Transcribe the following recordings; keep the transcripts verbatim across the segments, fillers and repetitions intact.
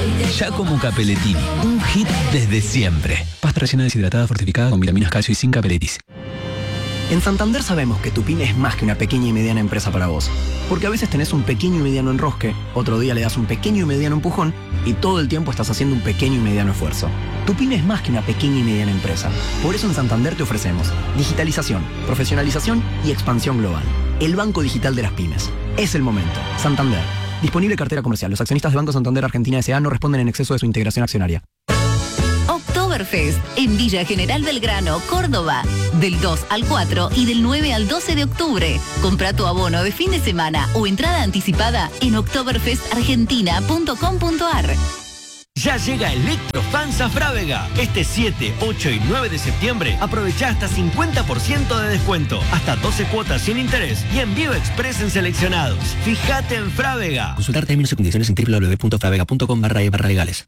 Giacomo Cappellettini, un hit desde siempre. Pasta rellena deshidratada fortificada con vitaminas calcio y zinc Cappellettis. En Santander sabemos que tu pyme es más que una pequeña y mediana empresa para vos. Porque a veces tenés un pequeño y mediano enrosque, otro día le das un pequeño y mediano empujón y todo el tiempo estás haciendo un pequeño y mediano esfuerzo. Tu pyme es más que una pequeña y mediana empresa. Por eso en Santander te ofrecemos digitalización, profesionalización y expansión global. El banco digital de las pymes. Es el momento. Santander. Disponible cartera comercial. Los accionistas de Banco Santander Argentina S A no responden en exceso de su integración accionaria. Oktoberfest en Villa General Belgrano, Córdoba. Del dos al cuatro y del nueve al doce de octubre. Compra tu abono de fin de semana o entrada anticipada en oktoberfest argentina punto com punto ar. Ya llega Electrofansa Frávega. Este siete, ocho y nueve de septiembre aprovecha hasta cincuenta por ciento de descuento, hasta doce cuotas sin interés y envío express en seleccionados. Fíjate en Frávega. Consultar términos y condiciones en doble u doble u doble u punto fravega punto com barra e barra legales.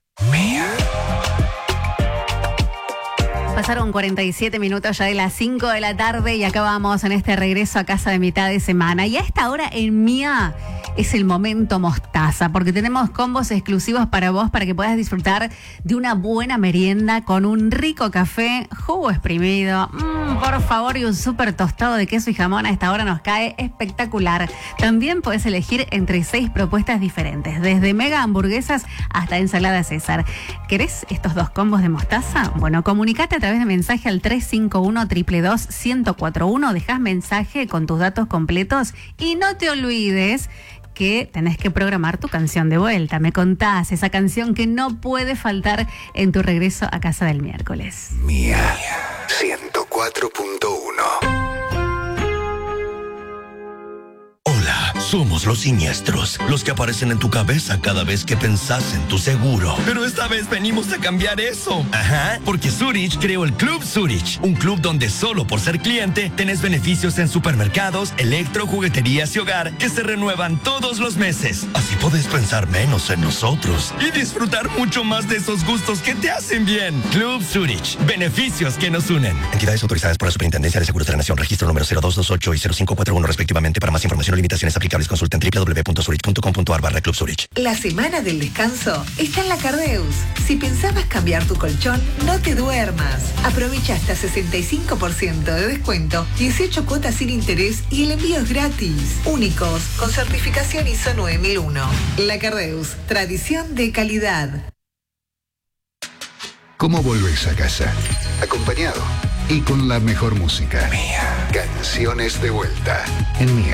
Pasaron cuarenta y siete minutos ya de las cinco de la tarde y acá vamos en este regreso a casa de mitad de semana. Y a esta hora en Mía es el momento mostaza, porque tenemos combos exclusivos para vos para que puedas disfrutar de una buena merienda con un rico café, jugo exprimido, mmm, por favor, y un súper tostado de queso y jamón. A esta hora nos cae espectacular. También podés elegir entre seis propuestas diferentes, desde mega hamburguesas hasta ensalada César. ¿Querés estos dos combos de mostaza? Bueno, comunicate a través de mensaje al tres cinco uno, dos dos dos, uno cero cuatro uno, dejás mensaje con tus datos completos y no te olvides que tenés que programar tu canción de vuelta. Me contás esa canción que no puede faltar en tu regreso a casa del miércoles. Mía ciento cuatro punto uno. Hola, somos los siniestros, los que aparecen en tu cabeza cada vez que pensás en tu seguro. Pero esta vez venimos a cambiar eso. Ajá, porque Zurich creó el Club Zurich, un club donde solo por ser cliente tenés beneficios en supermercados, electro, jugueterías y hogar que se renuevan todos los meses. Así podés pensar menos en nosotros y disfrutar mucho más de esos gustos que te hacen bien. Club Zurich, beneficios que nos unen. Entidades autorizadas por la Superintendencia de Seguros de la Nación, registro número cero dos dos ocho y cero cinco cuatro uno respectivamente. Para más información o limitaciones aplicables, consulta en doble u doble u doble u punto zurich punto com punto ar barra Club Zurich. La semana del descanso está en la Cardeus. Si pensabas cambiar tu colchón, no te duermas. Aprovecha hasta sesenta y cinco por ciento de descuento, dieciocho cuotas sin interés y el envío es gratis. Únicos, con certificación I S O nueve mil uno. La Cardeus, tradición de calidad. ¿Cómo volvés a casa? Acompañado y con la mejor música. Mía. Canciones de vuelta en Mía.